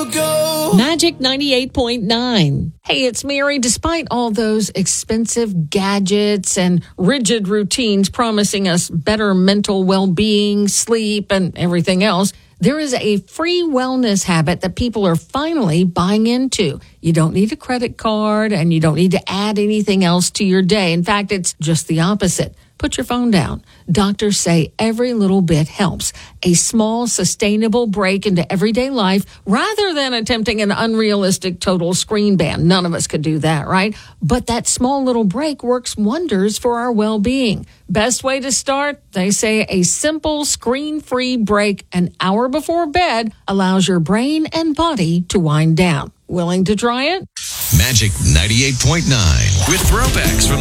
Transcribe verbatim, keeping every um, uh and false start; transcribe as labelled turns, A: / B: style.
A: Magic ninety-eight point nine. Hey, it's Mary. Despite all those expensive gadgets and rigid routines promising us better mental well-being, sleep, and everything else, there is a free wellness habit that people are finally buying into. You don't need a credit card and you don't need to add anything else to your day. In fact, it's just the opposite. Put your phone down. Doctors say every little bit helps. A small, sustainable break into everyday life rather than attempting an unrealistic total screen ban. None of us could do that, right? But that small little break works wonders for our well-being. Best way to start, they say a simple screen-free break an hour before bed allows your brain and body to wind down. Willing to try it?
B: Magic ninety-eight point nine with throwbacks from